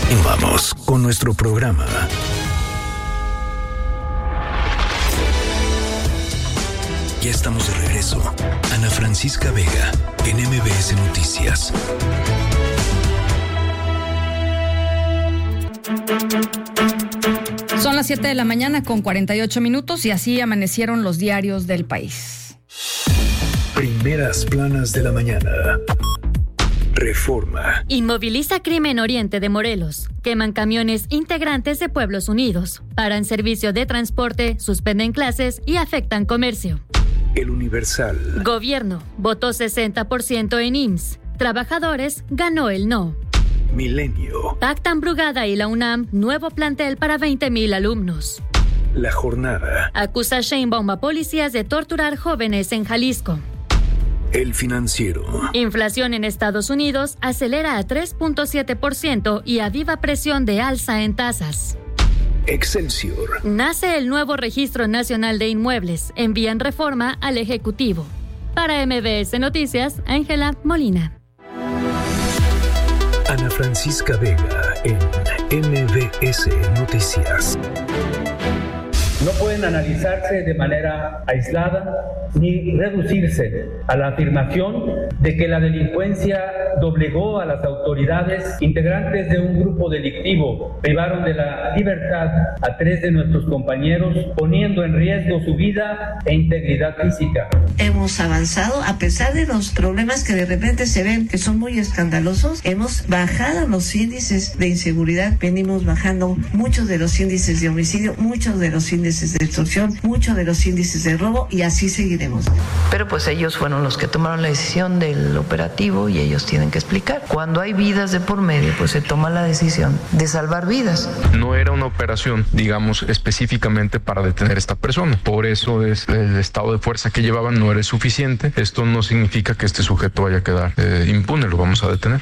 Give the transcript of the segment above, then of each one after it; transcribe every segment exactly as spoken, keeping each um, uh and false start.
Vamos con nuestro programa. Ya estamos de regreso. Ana Francisca Vega, en M B S Noticias. Son las siete de la mañana con cuarenta y ocho minutos y así amanecieron los diarios del país. Primeras planas de la mañana. Reforma. Inmoviliza crimen Oriente de Morelos. Queman camiones integrantes de Pueblos Unidos. Paran servicio de transporte, suspenden clases y afectan comercio. El Universal. Gobierno. Votó sesenta por ciento en I M S S. Trabajadores ganó el no. Milenio. Pactan Brugada y la UNAM nuevo plantel para veinte mil alumnos. La Jornada. Acusa Sheinbaum a policías de torturar jóvenes en Jalisco. El Financiero. Inflación en Estados Unidos acelera a tres punto siete por ciento y aviva presión de alza en tasas. Excelsior. Nace el nuevo Registro Nacional de Inmuebles. Envían reforma al Ejecutivo. Para M B S Noticias, Ángela Molina. Ana Francisca Vega en M B S Noticias. No pueden analizarse de manera aislada ni reducirse a la afirmación de que la delincuencia doblegó a las autoridades. Integrantes de un grupo delictivo privaron de la libertad a tres de nuestros compañeros, poniendo en riesgo su vida e integridad física. Hemos avanzado a pesar de los problemas que de repente se ven que son muy escandalosos. Hemos bajado los índices de inseguridad, venimos bajando muchos de los índices de homicidio, muchos de los índices de extorsión, muchos de los índices de robo y así seguiremos. Pero pues ellos fueron los que tomaron la decisión del operativo y ellos tienen que explicar. Cuando hay vidas de por medio, pues se toma la decisión de salvar vidas. No era una operación, digamos, específicamente para detener a esta persona. Por eso es el estado de fuerza que llevaban no era suficiente. Esto no significa que este sujeto vaya a quedar eh, impune, lo vamos a detener.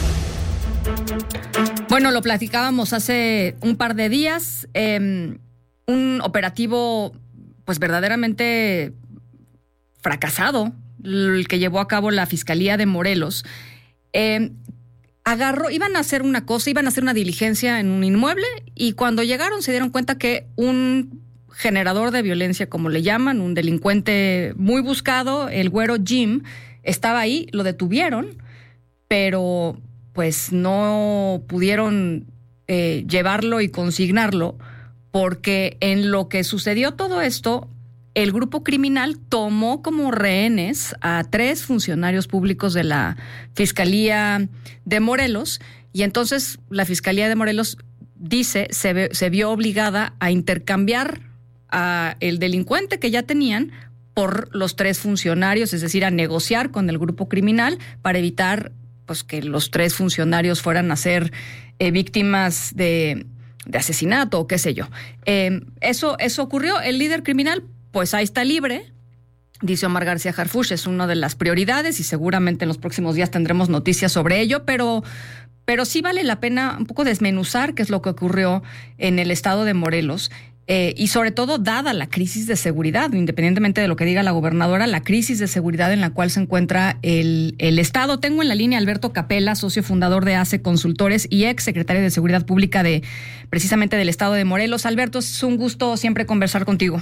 Bueno, lo platicábamos hace un par de días. Eh, un operativo, pues verdaderamente fracasado, el que llevó a cabo la Fiscalía de Morelos. Eh, agarró, iban a hacer una cosa, iban a hacer una diligencia en un inmueble y cuando llegaron se dieron cuenta que un generador de violencia, como le llaman, un delincuente muy buscado, el güero Jim, estaba ahí, lo detuvieron, pero pues no pudieron eh, llevarlo y consignarlo porque en lo que sucedió todo esto, el grupo criminal tomó como rehenes a tres funcionarios públicos de la Fiscalía de Morelos y entonces la Fiscalía de Morelos dice se, ve, se vio obligada a intercambiar a el delincuente que ya tenían por los tres funcionarios, es decir, a negociar con el grupo criminal para evitar pues que los tres funcionarios fueran a ser eh, víctimas de, de asesinato o qué sé yo. Eh, eso, eso ocurrió. El líder criminal pues ahí está libre, dice Omar García Harfuch, es una de las prioridades y seguramente en los próximos días tendremos noticias sobre ello, pero, pero sí vale la pena un poco desmenuzar qué es lo que ocurrió en el estado de Morelos. Eh, y sobre todo, dada la crisis de seguridad, independientemente de lo que diga la gobernadora, la crisis de seguridad en la cual se encuentra el, el Estado. Tengo en la línea a Alberto Capella, socio fundador de ACE Consultores y ex secretario de Seguridad Pública de precisamente del Estado de Morelos. Alberto, es un gusto siempre conversar contigo.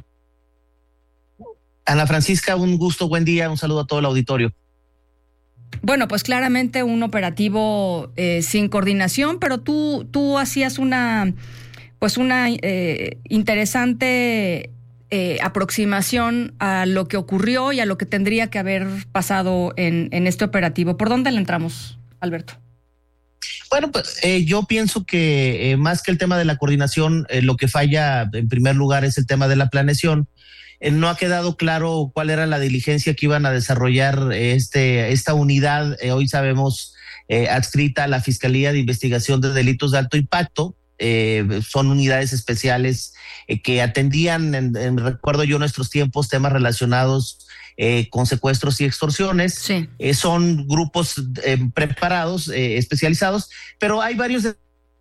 Ana Francisca, un gusto, buen día, un saludo a todo el auditorio. Bueno, pues claramente un operativo eh, sin coordinación, pero tú, tú hacías una... pues una eh, interesante eh, aproximación a lo que ocurrió y a lo que tendría que haber pasado en, en este operativo. ¿Por dónde le entramos, Alberto? Bueno, pues eh, yo pienso que eh, más que el tema de la coordinación, eh, lo que falla en primer lugar es el tema de la planeación. Eh, no ha quedado claro cuál era la diligencia que iban a desarrollar este, esta unidad, eh, hoy sabemos, eh, adscrita a la Fiscalía de Investigación de Delitos de Alto Impacto. Eh, son unidades especiales eh, que atendían, en, en, recuerdo yo nuestros tiempos, temas relacionados eh, con secuestros y extorsiones. Sí. Eh, son grupos eh, preparados, eh, especializados, pero hay varios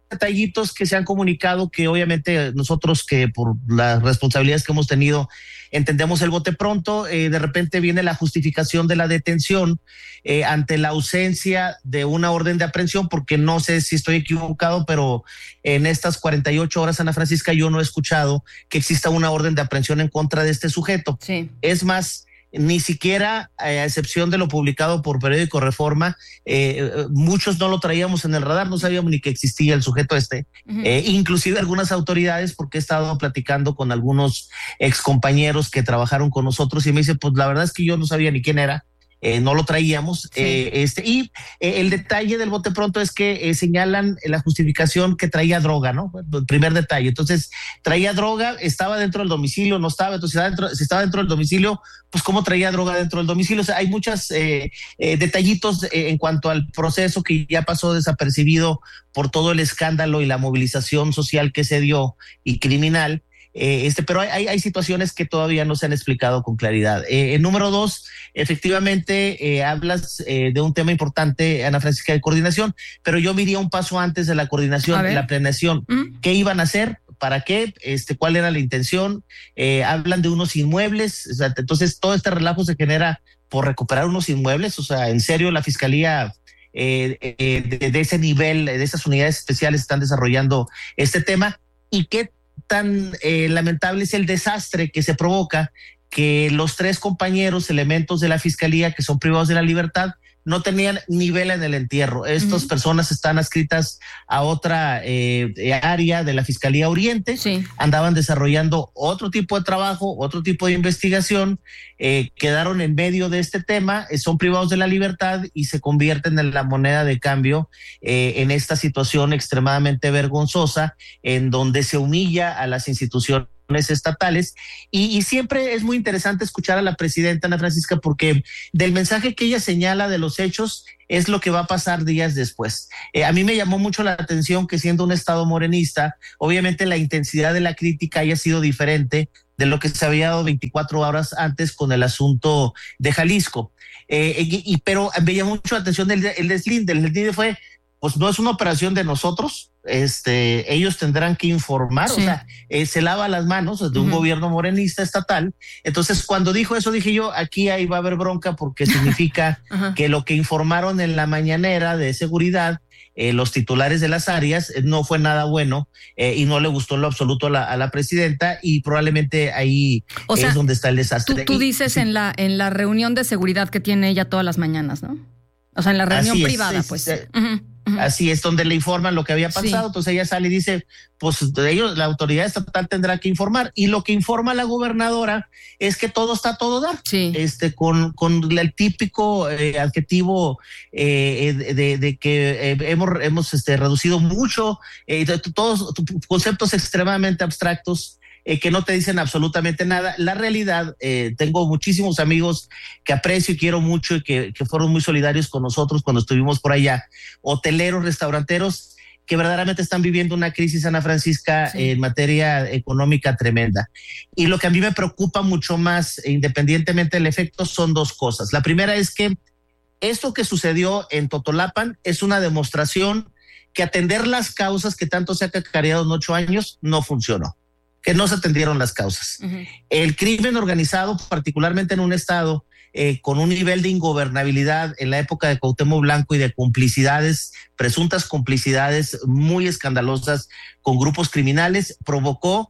detallitos que se han comunicado que obviamente nosotros que por las responsabilidades que hemos tenido entendemos el bote pronto, eh, de repente viene la justificación de la detención eh, ante la ausencia de una orden de aprehensión, porque no sé si estoy equivocado, pero en estas cuarenta y ocho horas, Ana Francisca, yo no he escuchado que exista una orden de aprehensión en contra de este sujeto. Sí. Es más, ni siquiera, a excepción de lo publicado por Periódico Reforma, eh, muchos no lo traíamos en el radar, no sabíamos ni que existía el sujeto este, uh-huh. eh, inclusive algunas autoridades, porque he estado platicando con algunos excompañeros que trabajaron con nosotros y me dice, pues la verdad es que yo no sabía ni quién era. Eh, no lo traíamos. Sí. Eh, este, y eh, el detalle del bote pronto es que eh, señalan la justificación que traía droga, ¿no? El primer detalle. Entonces, traía droga, estaba dentro del domicilio, no estaba, entonces dentro, si estaba dentro del domicilio, pues cómo traía droga dentro del domicilio. O sea, hay muchos eh, eh, detallitos eh, en cuanto al proceso que ya pasó desapercibido por todo el escándalo y la movilización social que se dio y criminal. Eh, este, pero hay, hay situaciones que todavía no se han explicado con claridad. Eh, número dos, efectivamente, eh, hablas eh, de un tema importante, Ana Francisca, de coordinación, pero yo me iría un paso antes de la coordinación, de la planeación. ¿Mm? ¿Qué iban a hacer? ¿Para qué? Este, ¿cuál era la intención? Eh, hablan de unos inmuebles, o sea, entonces todo este relajo se genera por recuperar unos inmuebles, o sea, en serio la Fiscalía eh, eh, de, de ese nivel, de esas unidades especiales están desarrollando este tema. ¿Y qué tan eh, lamentable es el desastre que se provoca que los tres compañeros, elementos de la Fiscalía que son privados de la libertad, no tenían ni vela en el entierro? Estas uh-huh. personas están adscritas a otra eh, área de la Fiscalía Oriente, sí. andaban desarrollando otro tipo de trabajo, otro tipo de investigación, eh, quedaron en medio de este tema, eh, son privados de la libertad y se convierten en la moneda de cambio eh, en esta situación extremadamente vergonzosa, en donde se humilla a las instituciones estatales y, y siempre es muy interesante escuchar a la presidenta Ana Francisca, porque del mensaje que ella señala de los hechos es lo que va a pasar días después. Eh, a mí me llamó mucho la atención que siendo un estado morenista, obviamente la intensidad de la crítica haya sido diferente de lo que se había dado veinticuatro horas antes con el asunto de Jalisco. Eh, y, y, pero me llamó mucho la atención el, el deslinde. El deslinde fue, pues no es una operación de nosotros, este, ellos tendrán que informar, sí. o sea, eh, se lava las manos de un uh-huh. gobierno morenista estatal. Entonces, cuando dijo eso, dije yo, aquí ahí va a haber bronca, porque significa uh-huh. que lo que informaron en la mañanera de seguridad, eh, los titulares de las áreas, eh, no fue nada bueno eh, y no le gustó en lo absoluto a la, a la presidenta, y probablemente ahí o sea, es donde está el desastre. Tú, tú dices sí. en la en la reunión de seguridad que tiene ella todas las mañanas, ¿no? O sea, en la reunión Así privada, es, pues. Es, es, uh-huh. Uh-huh. Así es, donde le informan lo que había pasado. Sí. Entonces ella sale y dice, pues de ellos, la autoridad estatal tendrá que informar. Y lo que informa la gobernadora es que todo está a todo dar. Sí. Este, con, con el típico eh, adjetivo eh, de, de que eh, hemos, hemos este, reducido mucho, eh, todos conceptos extremadamente abstractos. Eh, que no te dicen absolutamente nada. La realidad, eh, tengo muchísimos amigos que aprecio y quiero mucho y que, que fueron muy solidarios con nosotros cuando estuvimos por allá, hoteleros, restauranteros, que verdaderamente están viviendo una crisis, Ana Francisca, sí. en materia económica tremenda. Y lo que a mí me preocupa mucho más, independientemente del efecto, son dos cosas. La primera es que esto que sucedió en Totolapan es una demostración que atender las causas que tanto se ha cacareado en ocho años no funcionó, que no se atendieron las causas. Uh-huh. El crimen organizado, particularmente en un estado eh, con un nivel de ingobernabilidad en la época de Cuauhtémoc Blanco y de complicidades, presuntas complicidades muy escandalosas con grupos criminales, provocó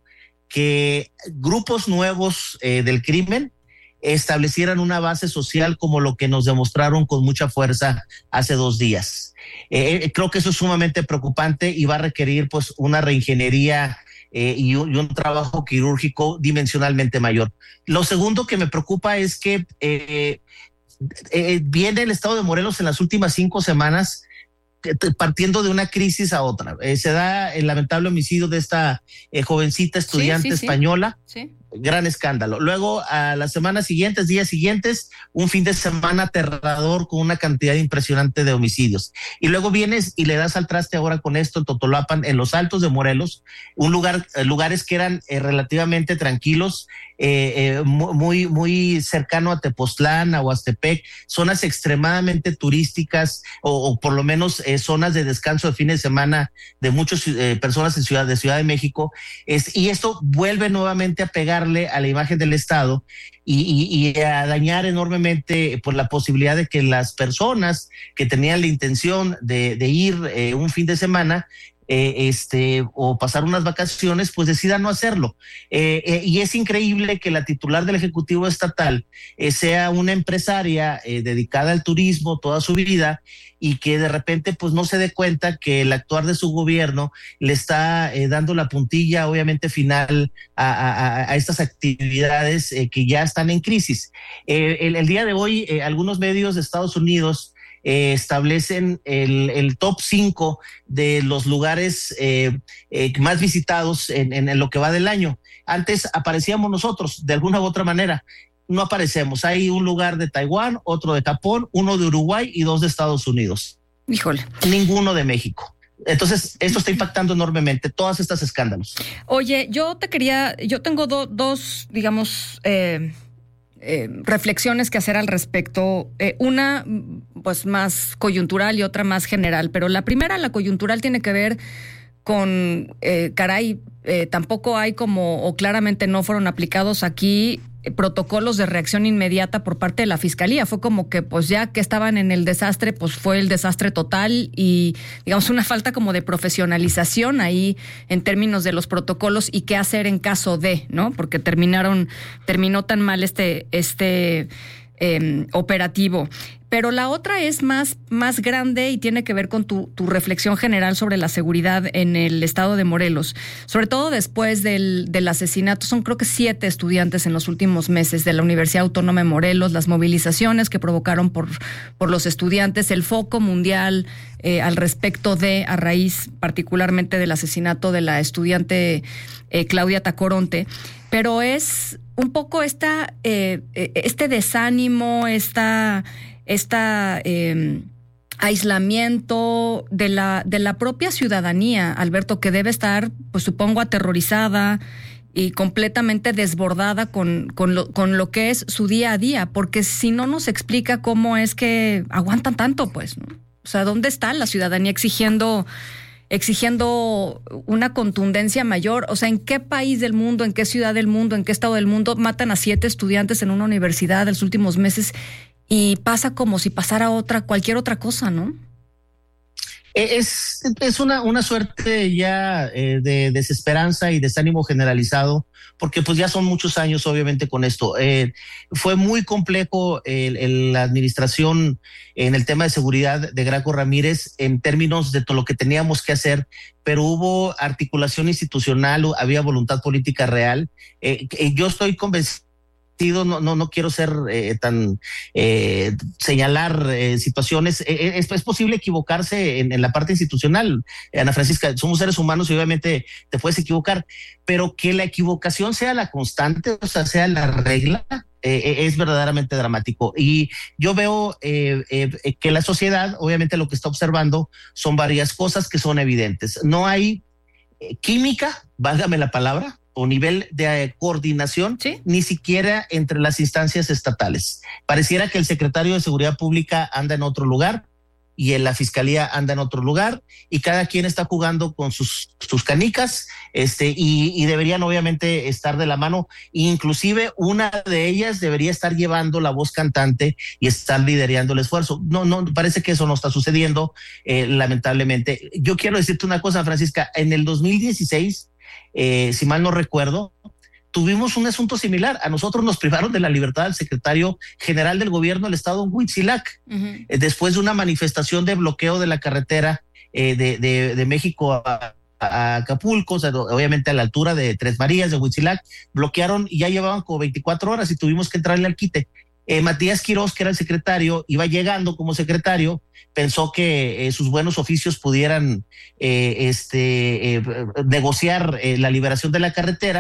que grupos nuevos eh, del crimen establecieran una base social como lo que nos demostraron con mucha fuerza hace dos días. Eh, creo que eso es sumamente preocupante y va a requerir pues una reingeniería Eh, y, un, y un trabajo quirúrgico dimensionalmente mayor. Lo segundo que me preocupa es que eh, eh, viene el estado de Morelos en las últimas cinco semanas eh, partiendo de una crisis a otra. Eh, se da el lamentable homicidio de esta eh, jovencita estudiante sí, sí, española. Sí. gran escándalo. Luego, a las semanas siguientes, días siguientes, un fin de semana aterrador con una cantidad impresionante de homicidios. Y luego vienes y le das al traste ahora con esto en Totolapan, en los Altos de Morelos, un lugar, lugares que eran eh, relativamente tranquilos, eh, eh, muy, muy cercano a Tepoztlán, a Huastepec, zonas extremadamente turísticas o, o por lo menos eh, zonas de descanso de fin de semana de muchas eh, personas en Ciudad de Ciudad de México. Es, y esto vuelve nuevamente a pegarle a la imagen del Estado y, y, y a dañar enormemente pues, la posibilidad de que las personas que tenían la intención de, de ir eh, un fin de semana Eh, este o pasar unas vacaciones, pues decida no hacerlo. Eh, eh, y es increíble que la titular del Ejecutivo Estatal eh, sea una empresaria eh, dedicada al turismo toda su vida y que de repente pues no se dé cuenta que el actuar de su gobierno le está eh, dando la puntilla obviamente final a, a, a estas actividades eh, que ya están en crisis. Eh, el, el día de hoy eh, algunos medios de Estados Unidos Eh, establecen el, el top cinco de los lugares eh, eh, más visitados en, en, en lo que va del año. Antes aparecíamos nosotros, de alguna u otra manera. No aparecemos. Hay un lugar de Taiwán, otro de Japón, uno de Uruguay y dos de Estados Unidos. Híjole. Ninguno de México. Entonces, esto está impactando enormemente, todos estos escándalos. Oye, yo te quería, yo tengo do, dos, digamos, eh, Eh, reflexiones que hacer al respecto. Eh, una, pues más coyuntural y otra más general. Pero la primera, la coyuntural, tiene que ver con, eh, caray, eh, tampoco hay como, o claramente no fueron aplicados aquí eh, protocolos de reacción inmediata por parte de la Fiscalía. Fue como que, pues ya que estaban en el desastre, pues fue el desastre total y, digamos, una falta como de profesionalización ahí en términos de los protocolos y qué hacer en caso de, ¿no? Porque terminaron, terminó tan mal este, este eh, operativo. Pero la otra es más, más grande y tiene que ver con tu, tu reflexión general sobre la seguridad en el estado de Morelos. Sobre todo después del, del asesinato, son creo que siete estudiantes en los últimos meses de la Universidad Autónoma de Morelos, las movilizaciones que provocaron por, por los estudiantes, el foco mundial eh, al respecto de, a raíz particularmente del asesinato de la estudiante eh, Claudia Tacoronte. Pero es un poco esta, eh, este desánimo, esta... esta eh, aislamiento de la, de la propia ciudadanía, Alberto, que debe estar, pues supongo, aterrorizada y completamente desbordada con, con, lo, con lo que es su día a día, porque si no nos explica cómo es que aguantan tanto, pues, ¿no? O sea, ¿dónde está la ciudadanía exigiendo, exigiendo una contundencia mayor? O sea, ¿en qué país del mundo, en qué ciudad del mundo, en qué estado del mundo matan a siete estudiantes en una universidad en los últimos meses? Y pasa como si pasara otra, cualquier otra cosa, ¿no? Es, es una, una suerte ya eh, de desesperanza y desánimo generalizado, porque pues ya son muchos años obviamente con esto. Eh, fue muy complejo el, el, la administración en el tema de seguridad de Graco Ramírez en términos de todo lo que teníamos que hacer, pero hubo articulación institucional, había voluntad política real. Eh, yo estoy convencido. No, no, no quiero ser eh, tan eh, señalar eh, situaciones. Eh, es, es posible equivocarse en, en la parte institucional, Ana Francisca. Somos seres humanos y obviamente te puedes equivocar, pero que la equivocación sea la constante, o sea, sea la regla, eh, es verdaderamente dramático. Y yo veo eh, eh, que la sociedad, obviamente, lo que está observando son varias cosas que son evidentes. No hay eh, química, válgame la palabra, o nivel de eh, coordinación, ¿sí? Ni siquiera entre las instancias estatales. Pareciera que el secretario de Seguridad Pública anda en otro lugar y en la Fiscalía anda en otro lugar y cada quien está jugando con sus, sus canicas este, y, y deberían obviamente estar de la mano. Inclusive una de ellas debería estar llevando la voz cantante y estar liderando el esfuerzo. No, no, parece que eso no está sucediendo, eh, lamentablemente. Yo quiero decirte una cosa, Francisca, en el dos mil dieciséis, Eh, si mal no recuerdo, tuvimos un asunto similar. A nosotros nos privaron de la libertad al secretario general del gobierno del estado, Huitzilac, uh-huh. eh, después de una manifestación de bloqueo de la carretera eh, de, de, de México a, a Acapulco, o sea, obviamente a la altura de Tres Marías, de Huitzilac, bloquearon y ya llevaban como veinticuatro horas y tuvimos que entrarle al quite. Eh, Matías Quirós, que era el secretario, iba llegando como secretario, pensó que eh, sus buenos oficios pudieran eh, este, eh, negociar eh, la liberación de la carretera,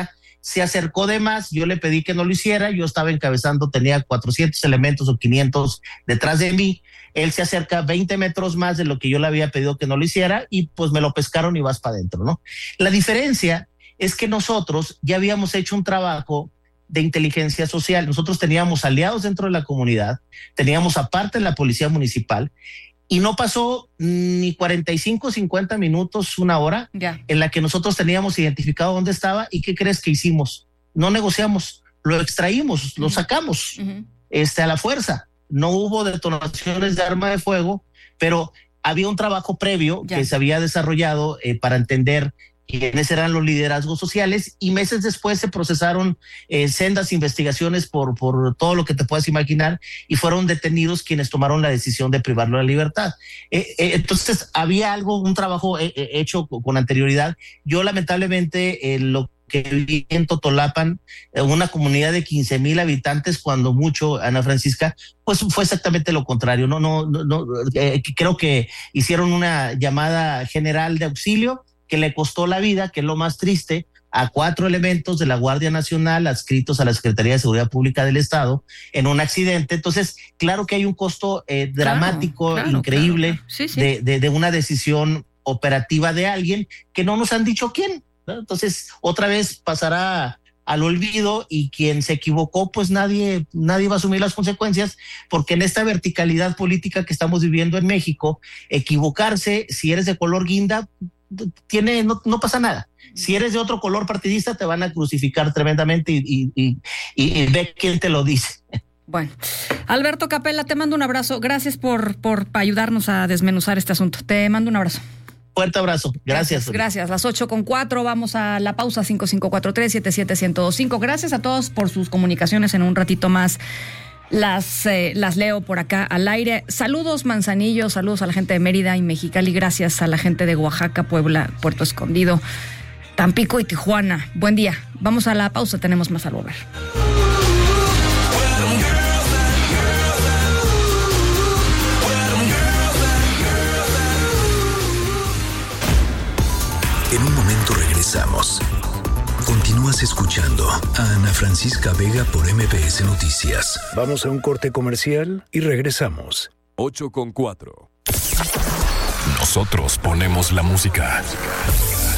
se acercó de más, yo le pedí que no lo hiciera, yo estaba encabezando, tenía cuatrocientos elementos o quinientos detrás de mí, él se acerca veinte metros más de lo que yo le había pedido que no lo hiciera y pues me lo pescaron y vas para adentro, ¿no? La diferencia es que nosotros ya habíamos hecho un trabajo de inteligencia social, nosotros teníamos aliados dentro de la comunidad, teníamos aparte la policía municipal y no pasó ni cuarenta y cinco, cincuenta minutos, una hora ya. en la que nosotros teníamos identificado dónde estaba y qué crees que hicimos. No negociamos, lo extraímos, uh-huh. lo sacamos uh-huh. este, a la fuerza. No hubo detonaciones de arma de fuego, pero había un trabajo previo ya. que se había desarrollado eh, para entender quiénes eran los liderazgos sociales y meses después se procesaron eh, sendas investigaciones por, por todo lo que te puedas imaginar y fueron detenidos quienes tomaron la decisión de privarlo de la libertad. Eh, eh, entonces había algo, un trabajo eh, hecho con anterioridad. Yo lamentablemente eh, lo que viví en Totolapan, una comunidad de quince mil habitantes, cuando mucho, Ana Francisca, pues fue exactamente lo contrario. No, no, no, no eh, creo que hicieron una llamada general de auxilio que le costó la vida, que es lo más triste, a cuatro elementos de la Guardia Nacional adscritos a la Secretaría de Seguridad Pública del Estado en un accidente. Entonces, claro que hay un costo eh, dramático, claro, claro, increíble, claro, claro. Sí, sí. De, de, de una decisión operativa de alguien que no nos han dicho quién, ¿no? Entonces, otra vez pasará al olvido y quien se equivocó, pues nadie, nadie va a asumir las consecuencias, porque en esta verticalidad política que estamos viviendo en México, equivocarse, si eres de color guinda, tiene, no, no pasa nada. Si eres de otro color partidista, te van a crucificar tremendamente y, y, y, y, y ve quién te lo dice. Bueno, Alberto Capella, te mando un abrazo. Gracias por, por ayudarnos a desmenuzar este asunto. Te mando un abrazo. Fuerte abrazo. Gracias. Gracias. Gracias. Las ocho con cuatro, vamos a la pausa. Cinco cinco cuatro tres siete siete uno cero dos cinco. Gracias a todos por sus comunicaciones. En un ratito más Las, eh, las leo por acá al aire. Saludos Manzanillo, saludos a la gente de Mérida y Mexicali, gracias a la gente de Oaxaca, Puebla, Puerto Escondido, Tampico y Tijuana. Buen día. Vamos a la pausa, tenemos más al volver. En un momento regresamos. Continúas escuchando a Ana Francisca Vega por M B S Noticias. Vamos a un corte comercial y regresamos. ocho con cuatro. Nosotros ponemos la música.